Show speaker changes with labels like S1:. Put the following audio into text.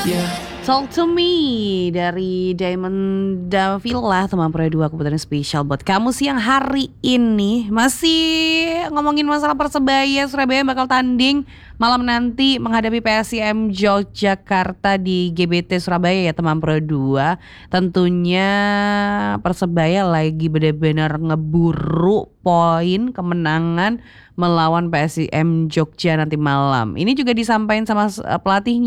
S1: Talk to Me dari Diamond Davila teman Pro 2 kebetulan spesial buat kamu siang hari ini. Masih ngomongin masalah Persebaya. Surabaya bakal tanding malam nanti menghadapi PSIM Yogyakarta di GBT Surabaya ya teman Pro 2. Tentunya Persebaya lagi benar-benar ngeburu poin kemenangan melawan PSIM Jogja nanti malam. Ini juga disampaikan sama pelatihnya